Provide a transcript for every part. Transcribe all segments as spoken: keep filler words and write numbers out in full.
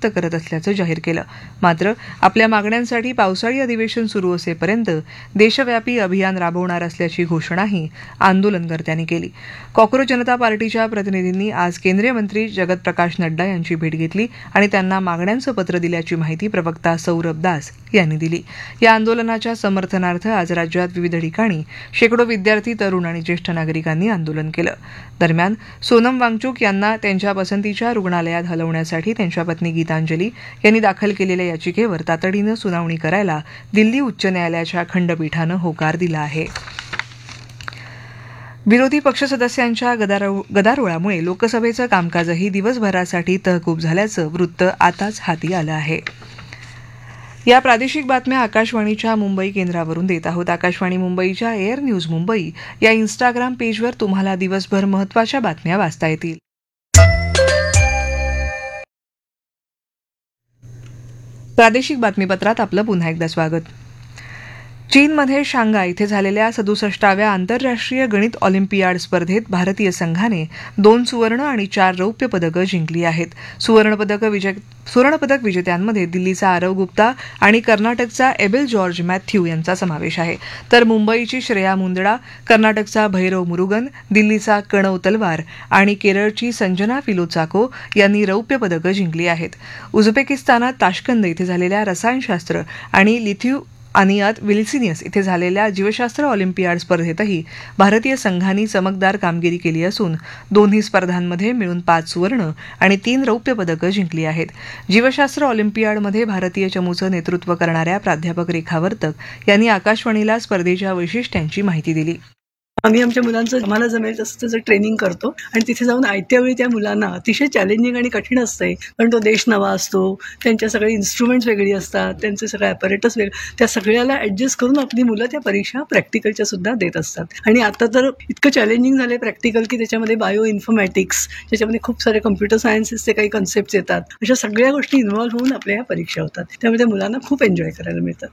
समाप्त करत असल्याचं जाहीर केलं. मात्र आपल्या मागण्यांसाठी पावसाळी अधिवेशन सुरू असेपर्यंत देशव्यापी अभियान राबवणार असल्याची घोषणाही आंदोलनकर्त्यांनी केली. कॉक्रोच जनता पार्टीच्या प्रतिनिधींनी आज केंद्रीय मंत्री जगत प्रकाश नड्डा यांची भेट घेतली आणि त्यांना मागण्यांचं पत्र दिल्याची माहिती प्रवक्ता सौरभ दास यांनी दिली. या आंदोलनाच्या समर्थनार्थ आज राज्यात विविध ठिकाणी शेकडो विद्यार्थी, तरुण आणि ज्येष्ठ नागरिकांनी आंदोलन केलं. दरम्यान सोनम वांगचुक यांना त्यांच्या पसंतीच्या रुग्णालयात हलवण्यासाठी त्यांच्या पत्नी गीतांजली यांनी दाखल केलेल्या याचिकेवर तातडीनं सुनावणी करायला दिल्ली उच्च न्यायालयाच्या खंडपीठानं होकार दिला आहे. विरोधी पक्ष सदस्यांच्या गदारोळामुळे लोकसभेचं कामकाजही दिवसभरासाठी तहकूब झाल्याचं वृत्त आताच हाती आलं आहे. या प्रादेशिक बातम्या आकाशवाणीच्या मुंबई केंद्रावरून देत आहोत. आकाशवाणी मुंबईच्या एअर न्यूज मुंबई या इन्स्टाग्राम पेजवर तुम्हाला दिवसभर महत्त्वाच्या बातम्या वाचता येतील. प्रादेशिक बातमीपत्रात आपलं पुन्हा एकदा स्वागत. चीनमध्ये शांघाय इथे झालेल्या सदुसष्टाव्या आंतरराष्ट्रीय गणित ऑलिम्पियाड स्पर्धेत भारतीय संघाने दोन सुवर्ण आणि चार रौप्य पदकं जिंकली आहेत. सुवर्णपदक विजय सुवर्णपदक विजेत्यांमध्ये दिल्लीचा आरव गुप्ता आणि कर्नाटकचा एबेल जॉर्ज मॅथ्यू यांचा समावेश आहे. तर मुंबईची श्रेया मुंदडा, कर्नाटकचा भैरव मुरुगन, दिल्लीचा कणव तलवार आणि केरळची संजना फिलोचाको यांनी रौप्य पदकं जिंकली आहेत. उझबेकिस्तानात ताशकंद इथे झालेल्या रसायनशास्त्र आणि लिथ्यू आनियात विल्सिनियस इथे झालेल्या जीवशास्त्र ऑलिम्पियाड स्पर्धेतही भारतीय संघांनी चमकदार कामगिरी केली असून दोन्ही स्पर्धांमध्ये मिळून पाच सुवर्ण आणि तीन रौप्य पदकं जिंकली आहेत. जीवशास्त्र ऑलिम्पियाडमध्ये भारतीय चमूचं नेतृत्व करणाऱ्या प्राध्यापक रेखा वर्तक यांनी आकाशवाणीला स्पर्धेच्या वैशिष्ट्यांची माहिती दिली. आम्ही आमच्या मुलांचं आम्हाला जमेल तसं त्याचं ट्रेनिंग करतो आणि तिथे जाऊन आयत्या वेळी त्या मुलांना अतिशय चॅलेंजिंग आणि कठीण असतंय, कारण तो देश नवा असतो, त्यांच्या सगळे इन्स्ट्रुमेंट्स वेगळी असतात, त्यांचे सगळे ॲपरेटस वेगळे, त्या सगळ्याला ॲडजस्ट करून आपली मुलं त्या परीक्षा प्रॅक्टिकलच्या सुद्धा देत असतात. आणि आता तर इतकं चॅलेंजिंग झालं प्रॅक्टिकल की त्याच्यामध्ये बायो इन्फॉर्मॅटिक्स, ज्याच्यामध्ये खूप सारे कम्प्युटर सायन्सेसचे काही कन्सेप्ट येतात, अशा सगळ्या गोष्टी इन्व्हॉल्व्ह होऊन आपल्या ह्या परीक्षा होतात. त्यामुळे त्या मुलांना खूप एन्जॉय करायला मिळतात.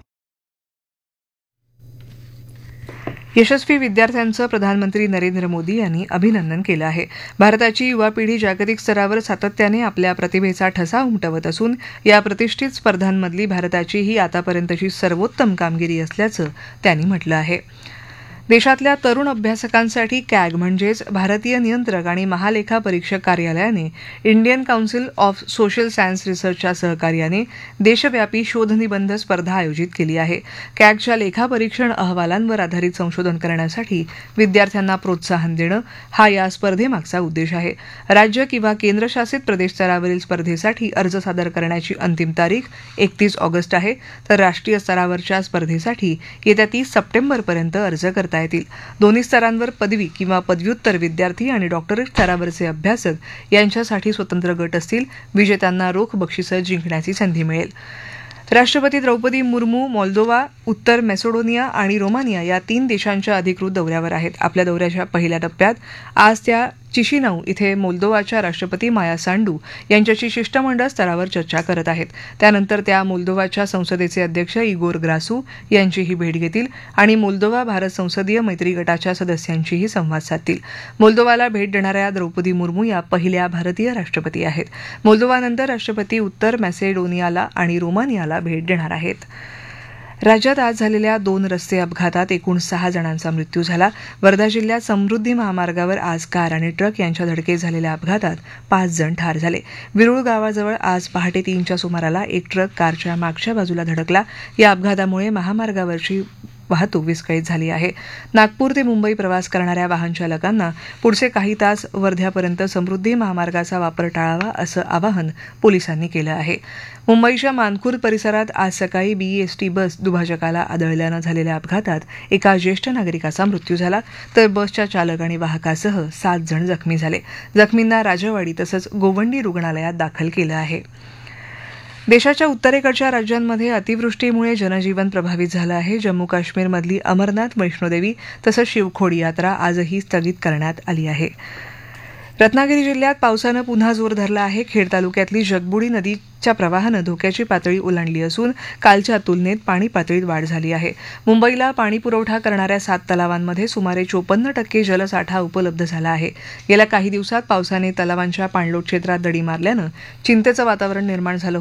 यशस्वी विद्यार्थ्यांचं प्रधानमंत्री नरेंद्र मोदी यांनी अभिनंदन केलं आहे. भारताची युवा पिढी जागतिक स्तरावर सातत्याने आपल्या प्रतिभेचा ठसा उमटवत असून या प्रतिष्ठित स्पर्धांमधली भारताची ही आतापर्यंतची सर्वोत्तम कामगिरी असल्याचं त्यांनी म्हटलं आहे. देशातल्या तरुण अभ्यासकांसाठी कॅग म्हणजेच भारतीय नियंत्रक आणि महालेखा परीक्षक कार्यालयाने Indian council of social science रिसर्चच्या सहकार्याने देशव्यापी शोधनिबंध स्पर्धा आयोजित केली आहे. कॅगच्या लेखापरीक्षण अहवालांवर आधारित संशोधन करण्यासाठी विद्यार्थ्यांना प्रोत्साहन देणं हा या स्पर्धेमागचा उद्देश आहे. राज्य किंवा केंद्रशासित प्रदेश स्तरावरील स्पर्धेसाठी अर्ज सादर करण्याची अंतिम तारीख एकतीस ऑगस्ट आहे, तर राष्ट्रीय स्तरावरच्या स्पर्धेसाठी येत्या तीस सप्टेंबरपर्यंत अर्ज करता येतील. दोन्ही स्तरांवर पदवी किंवा पदव्युत्तर विद्यार्थी आणि डॉक्टरेट स्तरावरचे अभ्यासक यांच्यासाठी स्वतंत्र गट असतील. विजेत्यांना रोख बक्षिसं जिंकण्याची संधी मिळेल. राष्ट्रपती द्रौपदी मुर्मू मोल्दोवा, उत्तर मॅसेडोनिया आणि रोमानिया या तीन देशांच्या अधिकृत दौऱ्यावर आहेत. आपल्या दौऱ्याच्या पहिल्या टप्प्यात आज त्या चिशिनाऊ इथे मोल्दोवाच्या राष्ट्रपती माया सांडू यांच्याशी शिष्टमंडळ स्तरावर चर्चा करत आहेत. त्यानंतर त्या मोल्दोवाच्या संसदेचे अध्यक्ष इगोर ग्रासू यांचीही भेट घेतील आणि मोल्दोवा भारत संसदीय मैत्री गटाच्या सदस्यांशीही संवाद साधतील. मोल्दोवाला भेट देणाऱ्या द्रौपदी मुर्मू या पहिल्या भारतीय राष्ट्रपती आहेत. मोल्दोवानंतर राष्ट्रपती उत्तर मॅसेडोनियाला आणि रोमानियाला भेट देणार आहेत. राज्यात आज झालेल्या दोन रस्ते अपघातात एकूण सहा जणांचा मृत्यू झाला. वर्धा जिल्ह्यात समृद्धी महामार्गावर आज कार आणि ट्रक यांच्या धडकेत झालेल्या अपघातात पाच जण ठार झाले. विरुळ गावाजवळ आज पहाटे तीनच्या सुमाराला एक ट्रक कारच्या मागच्या बाजूला धडकला. या अपघातामुळे महामार्गावरची वाहतूक विस्कळीत झाली आहे. नागपूर ते मुंबई प्रवास करणाऱ्या वाहन चालकांना पुढचे काही तास वर्ध्यापर्यंत समृद्धी महामार्गाचा वापर टाळावा असं आवाहन पोलिसांनी केलं आहे. मुंबईच्या मानखुर्द परिसरात आज सकाळी बीईएसटी बस दुभाजकाला आदळल्यानं झालेल्या अपघातात एका ज्येष्ठ नागरिकाचा मृत्यू झाला, तर बसच्या चालक आणि वाहकासह सात जण जखमी झाले. जखमींना राजवाडी तसंच गोवंडी रुग्णालयात दाखल केलं आहे. देशाच्या उत्तरेकडच्या राज्यांमध्ये अतिवृष्टीमुळे जनजीवन प्रभावित झालं आहे. जम्मू काश्मीरमधली अमरनाथ वैष्णोदेवी तसंच शिवखोडी यात्रा आजही स्थगित करण्यात आली आहे. रत्नागिरी जिल्ह्यात पावसानं पुन्हा जोर धरला आहे. खेड तालुक्यातली जगबुडी नदीच्या प्रवाहानं धोक्याची पातळी ओलांडली असून कालच्या तुलनेत पाणी पातळीत वाढ झाली आहे. मुंबईला पाणी पुरवठा करणाऱ्या सात तलावांमध्ये सुमारे चोपन्न टक्के जलसाठा उपलब्ध झाला आहे. गेल्या काही दिवसात पावसाने तलावांच्या पाणलोट क्षेत्रात दडी मारल्यानं चिंतेचं वातावरण निर्माण झालं